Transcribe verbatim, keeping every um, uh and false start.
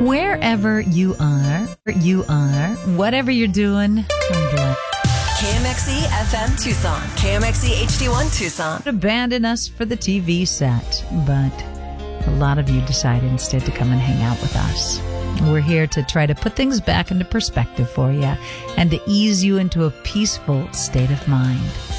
Wherever you are, you are, whatever you're doing, I'm glad. K M X E F M Tucson, K M X E H D one Tucson. Abandon us for the T V set, but a lot of you decided instead to come and hang out with us. We're here to try to put things back into perspective for you and to ease you into a peaceful state of mind.